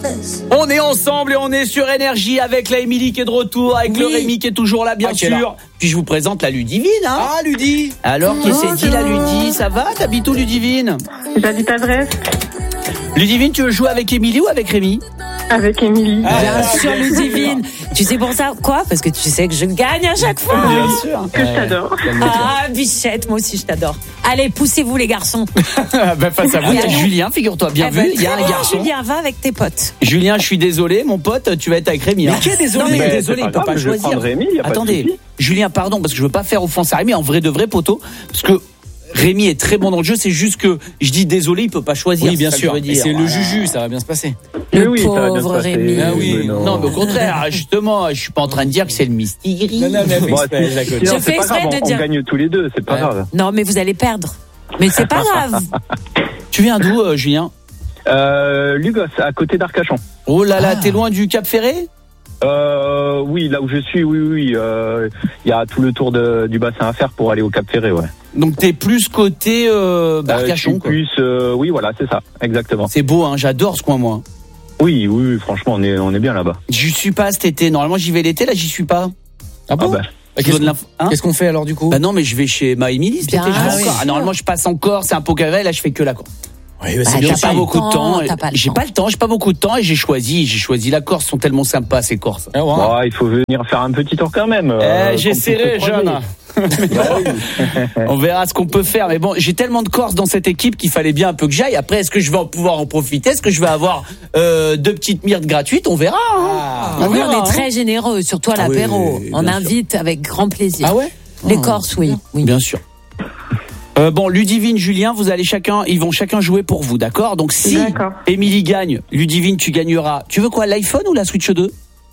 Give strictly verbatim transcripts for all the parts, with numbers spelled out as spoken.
On est ensemble et on est sur Énergie avec la Émilie qui est de retour, avec oui. le Rémi qui est toujours là, bien ah, sûr. Là. Puis je vous présente la Ludivine. Hein. Ah, Ludi. Alors, qui s'est dit la Ludi? Ça va? T'habites où, Ludivine? J'habite à Brest. Ludivine, tu veux jouer avec Émilie ou avec Rémi? Avec Émilie. Ah, bien sûr, Ludivine. Tu sais pour ça quoi? Parce que tu sais que je gagne à chaque fois. Bien sûr. Que je t'adore. Ah, bichette, moi aussi je t'adore. Allez, poussez-vous les garçons. Ben, face à vous, il y a Julien, figure-toi, bien vu, il y a un garçon. Julien, va avec tes potes. Julien, je suis désolé, mon pote, tu vas être avec Rémi. Mais qui est désolé? Non, mais mais désolé, il peut pas choisir. Rémi, y a Attendez, pas de Julien, pardon, parce que je veux pas faire offense à Rémi, en vrai de vrai, poteau, parce que Rémi est très bon dans le jeu, c'est juste que je dis désolé, il peut pas choisir. Oui, bien sûr. Et c'est voilà. le juju, ça va bien se passer. Le oui, pauvre Rémi. Ah oui. Mais non. Non, mais au contraire, justement, je suis pas en train de dire que c'est le mystigri. Non, non, mais Bon, exprès, c'est- je sinon, Je fais c'est pas exprès grave, de on, dire- on gagne tous les deux, c'est pas Ouais. grave. Non, mais vous allez perdre. Mais c'est pas grave. Tu viens d'où, euh, Julien? Euh, Lugos, à côté d'Arcachon. Oh là là, Ah. t'es loin du Cap Ferré? Euh, oui, là où je suis, oui, oui, il euh, y a tout le tour de, du bassin à faire pour aller au Cap Ferré, ouais. Donc t'es plus côté euh, bah, Euh, je Arcachon, suis quoi. plus, euh, oui, voilà, c'est ça, exactement. C'est beau, hein, j'adore ce coin, moi. Oui, oui, oui, franchement, on est, on est bien là-bas. J'y suis pas cet été. Normalement, j'y vais l'été, là, j'y suis pas. Ah bon? Ah bah. Je Qu'est-ce donne qu'on- l'info- hein Qu'est-ce qu'on fait alors du coup? Bah non, mais je vais chez ma Émilie cet Bien été, je vais sûr. encore. Ah, normalement, je passe encore, c'est un pot carré, là, je fais que la Corse. Oui, bah, Bah, c'est bien t'as J'ai ça. pas le beaucoup de temps, temps. t'as pas le J'ai temps. pas le temps, j'ai pas beaucoup de temps et j'ai choisi, j'ai choisi la Corse, ils sont tellement sympas, ces Corses. Ah, ouais. Bon, il faut venir faire un petit tour quand même. euh, Eh, j'essaierai, qu'on puisse se jeune. croiser. On verra ce qu'on peut faire. Mais bon, j'ai tellement de Corses dans cette équipe qu'il fallait bien un peu que j'aille. Après, est-ce que je vais en pouvoir en profiter? Est-ce que je vais avoir euh, deux petites myrtes gratuites? On verra. Hein. Ah. Ah oui, verra, on est hein. très généreux, surtout à Ah oui, l'apéro. oui, On bien invite avec grand plaisir. Ah ouais? Les Corses, oui. oui. Bien sûr. Euh, bon, Ludivine, Julien, vous allez chacun, ils vont chacun jouer pour vous, d'accord? Donc si D'accord. Émilie gagne, Ludivine, tu gagneras. Tu veux quoi, l'iPhone ou la Switch deux?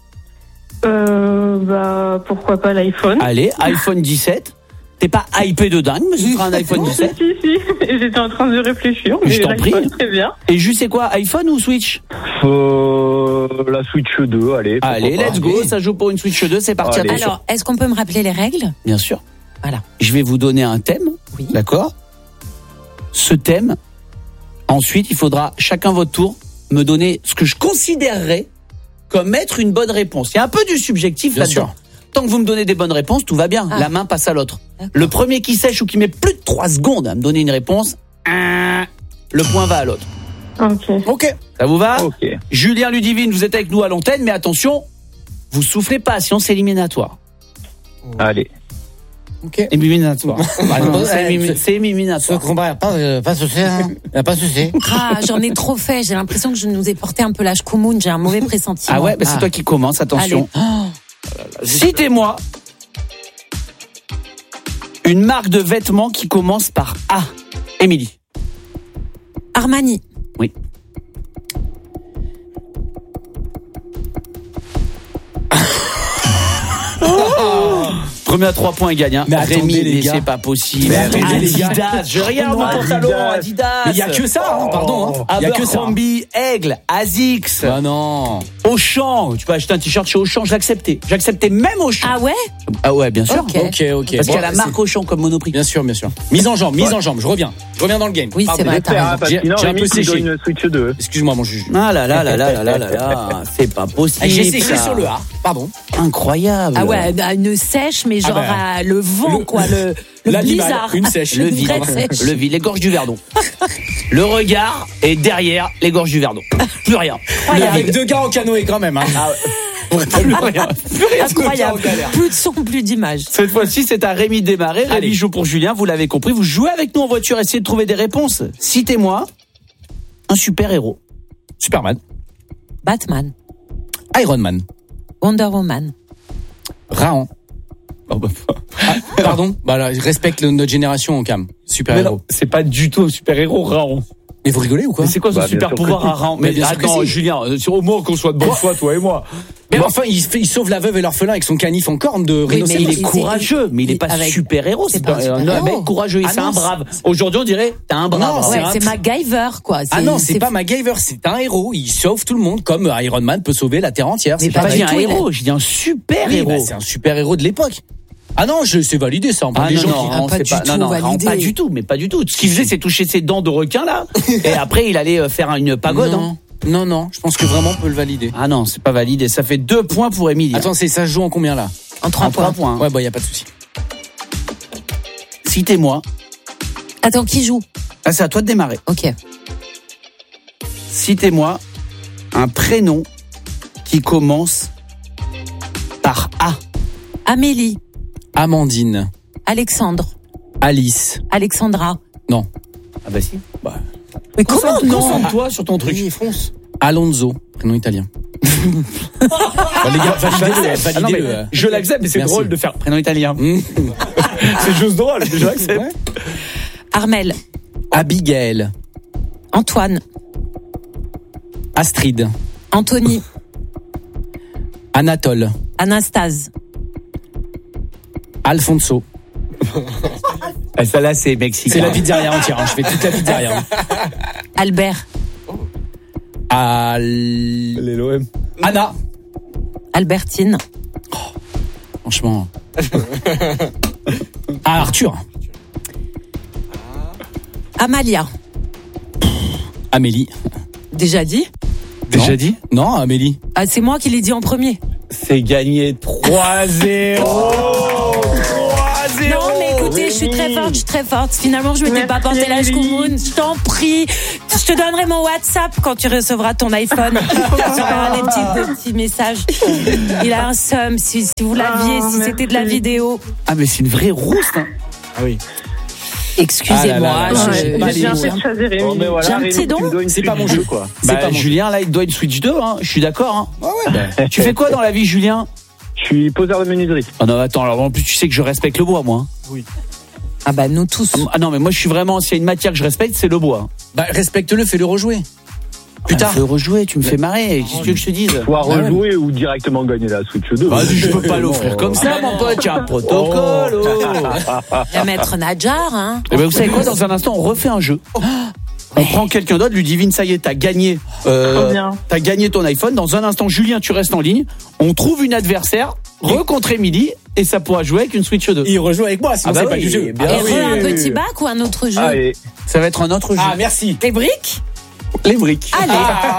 Euh, bah, pourquoi pas l'iPhone? Allez, iPhone dix-sept. T'es pas hypé de dingue, mais ce sera un iPhone Non, si, dix-sept. si, si. J'étais en train de réfléchir. Je Mais t'en l'iPhone, prie. très bien. Et juste, c'est quoi, iPhone ou Switch? Euh, la Switch deux, allez. pourquoi Allez, pas. let's go, ça joue pour une Switch deux, c'est parti. Allez. Attention. Alors, est-ce qu'on peut me rappeler les règles? Bien sûr. Voilà. Je vais vous donner un thème, Oui. d'accord? Ce thème, ensuite, il faudra chacun votre tour me donner ce que je considérerais comme être une bonne réponse. Il y a un peu du subjectif Bien là-dedans. sûr. Tant que vous me donnez des bonnes réponses, tout va bien. Ah. La main passe à l'autre. D'accord. Le premier qui sèche ou qui met plus de trois secondes à me donner une réponse, ah, le point va à l'autre. Ok. Ok. Ça vous va? Ok. Julien, Ludivine, vous êtes avec nous à l'antenne, mais attention, vous soufflez pas, sinon c'est éliminatoire. Allez. Ok. Éliminatoire. Bah, non, C'est élimin- c'est- c'est Ce éliminatoire. combat, pas, euh, pas souci, hein. Y a pas souci. Ah, j'en ai trop fait. J'ai l'impression que je nous ai porté un peu la chkoumoun. J'ai un mauvais pressentiment. Ah ouais, bah c'est Ah. toi qui commence, attention. Allez. Citez-moi une marque de vêtements qui commence par A. Émilie. Armani. Oui. Premier à trois points, il gagne. Hein. Mais attendez, Rémi, les mais gars. c'est pas possible. Mais attendez, les gars. Adidas, je regarde mon Non, pantalon, Adidas. Adidas. Mais il y a que ça, hein, pardon, hein. Il y a que ça. Abercrombie, Aigle, Asics, Ah non. Auchan. Tu peux acheter un t-shirt chez Auchan, j'acceptais. J'acceptais même Auchan. Ah ouais? Ah ouais, bien sûr. Ok. Ok, ok. Parce qu'il y a Bon, la c'est- marque Auchan comme Monoprix. Bien sûr, bien sûr. Mise en jambe, mise en jambe. Je reviens. Je reviens dans le game. Oui, Pardon. c'est vrai. J'espère, t'as hein, raison. parce J'ai- que sinon, j'ai un Rémi, peu tu séché. dois une Switch deux. Excuse-moi, mon juge. Ah là là là là là là là là, c'est pas possible. Ah, j'ai séché ça. sur le A. Pardon. Incroyable. Ah ouais, une sèche, mais genre Ah bah. à le vent, Le- quoi, le, le L'animal, blizzard. une sèche. Le Une vide, vraie sèche. le vide, les gorges du Verdon. Le regard est derrière les gorges du Verdon. Plus rien. Avec deux gars en canoë quand même. Hein. Ah ouais. Plus rien. Plus rien. Incroyable. Tout le temps en galère. Plus de son, plus d'image. Cette fois-ci, c'est à Rémi de démarrer. Allez. Rémi joue pour Julien, vous l'avez compris. Vous jouez avec nous en voiture, essayez de trouver des réponses. Citez-moi un super-héros. Superman. Batman. Iron Man. Wonder Woman. Raon. Oh bah, Ah, pardon. Bah là, je respecte le- notre génération en cam. Super mais héros. non, c'est pas du tout un super-héros, Raon. Mais vous rigolez ou quoi? Mais c'est quoi ce Bah, bien super sûr pouvoir que si. à Raon? Mais Mais bien sûr que attends, si. Julien, euh, sur au moins qu'on soit de bonne foi, toi et moi. Mais enfin, il, fait- il sauve la veuve et l'orphelin avec son canif en corne de Oui, rhinocéros. Il est il- courageux, mais il est pas avec- super-héros. c'est C'est pas un un, super-héros. mec courageux, et Ah c'est non, un brave. Aujourd'hui, on dirait, t'as un brave. Non, hein. Ouais, un- c'est MacGyver, quoi. Ah non, c'est pas MacGyver, c'est un héros. Il sauve tout le monde comme Iron Man peut sauver la Terre entière. Mais C'est J'ai pas pas pas dit du un tout, il héros, j'ai dit un super-héros. Oui, bah, c'est un super héros de l'époque. Ah non, je, c'est validé ça. On parle Ah des non, gens non, qui... Raon, pas c'est du pas, tout non, non, Raon, validé. pas du tout, mais pas du tout. Ce qu'il faisait, c'est toucher ses dents de requin, là. Et après, il allait euh, faire une pagode. Non. hein. Non, non, je pense que vraiment on peut le valider. Ah non, c'est pas validé. Ça fait deux points pour Émilie. Attends, c'est, ça se joue en combien là? En trois En points. trois points. Ouais, bah y a pas de souci. Citez-moi. Attends, qui joue? Ah, c'est à toi de démarrer. Ok. Citez-moi un prénom qui commence par A. Amélie, Amandine, Alexandre, Alice. Alexandra. Non. Ah bah si. Bah, Mais comment? Concentre- Concentre-toi sur ton truc. oui, fonce. Alonso, prénom italien. Bah, les gars, validez-le, Ah non, mais validez-le. euh. je l'accepte, mais c'est Merci. drôle de faire prénom italien. Mmh. C'est juste drôle, je l'accepte. Ouais. Armel, Abigail, Antoine, Astrid, Anthony, Anatole, Anastase, Alfonso. Ah, ça là, c'est mexicain. C'est la pizzeria entière, hein. Je fais toute la pizzeria. hein. Albert, Al... Les l'O M. Anna. Albertine, Franchement. Ah, Arthur. Amalia. Amélie. Déjà dit? Déjà Non. dit? Non, Amélie. Ah, c'est moi qui l'ai dit en premier. C'est gagné trois zéro. trois zéro. Non, mais écoutez, je suis très forte, je suis très forte. Finalement, je m'étais pas Merci, porté la Émilie. choumoune. Je t'en prie. Je te donnerai mon WhatsApp quand tu recevras ton iPhone. Tu verras des petits, des petits messages. Il a un seum. Si, si vous l'aviez, Ah, si c'était de la merci. vidéo. Ah, mais c'est une vraie rousse, hein. Ah oui. Excusez-moi. Ah là là là, je- j'ai Ouais, pas J'ai les bien mots, fait hein. de choisir Bon, Émilie. mais voilà, J'ai un Rémi, petit don. tu me dois une C'est pas suite mon du jeu. quoi. C'est Bah, pas mon jeu. Julien, là, il doit une Switch deux, hein. Je suis d'accord, hein. Ouais, ouais, bah. Tu fais quoi dans la vie, Julien? Je suis poseur de menuiserie. Oh non, attends, alors en plus, tu sais que je respecte le bois, moi. Ah bah nous tous. Ah non, mais moi, je suis vraiment, s'il y a une matière que je respecte, c'est le bois. Bah, respecte-le, fais-le rejouer. Putain, je veux rejouer, tu me fais marrer. Qu'est-ce que tu veux que je te dise? Soit Ah ouais. rejouer ou directement gagner la Switch deux. Bah, je peux pas l'offrir comme ça, mon pote. Il y a un protocole. Oh. La maître Nadjar, hein. Eh ben, vous savez quoi? Dans un instant, on refait un jeu. On prend quelqu'un d'autre, lui divine, ça y est, t'as gagné, euh, Trop bien. t'as gagné ton iPhone. Dans un instant, Julien, tu restes en ligne. On trouve une adversaire, rencontre Émilie, et ça pourra jouer avec une Switch deux. Il rejoue avec moi, sinon Ah bah c'est pas oui, du jeu. bien Et oui, re, un oui, petit oui. bac ou un autre jeu? Allez, Ça va être un autre jeu. Ah, merci. Les briques? Les briques. Allez.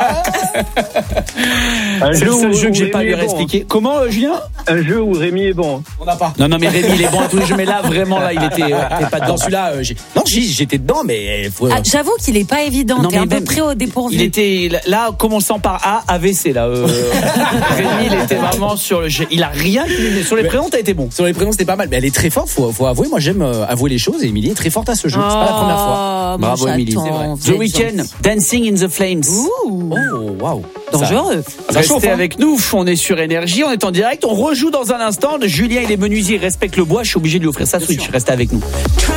un C'est le seul où- jeu où que j'ai pas Rémi lui est bon, expliqué. Comment, euh, Julien? hein. Un jeu où Rémi est bon. On n'a pas. Non, non, mais Rémi, il est bon à tous les jeux, mais là, vraiment, là, il était, euh, t'es pas Dans dedans. celui-là, euh, j'ai... non, j'ai- j'étais dedans, mais faut. Ah, j'avoue qu'il est pas évident. Non, T'es mais un peu même- pris au dépourvu. Il était, là, commençant par A, A V C, là. Euh, Rémi, il était vraiment sur le jeu. Il a rien, sur les Mais- prénoms, t'as été bon. Sur les prénoms, c'était pas mal, mais elle est très forte. Faut, faut avouer. Moi, j'aime euh, avouer les choses. Et Émilie est très forte à ce jeu. C'est pas la première fois. Oh, Bravo, mon Émilie, chaton, c'est vrai. vous The êtes Weeknd, gentil. Dancing in the Flames. Ouh, Oh, waouh. dangereux. Ça Restez chauffe, hein. avec nous, on est sur Énergie, on est en direct, on rejoue dans un instant. Julien, il est menuisier, il respecte le bois, je suis obligé de lui offrir sa Switch, restez avec nous.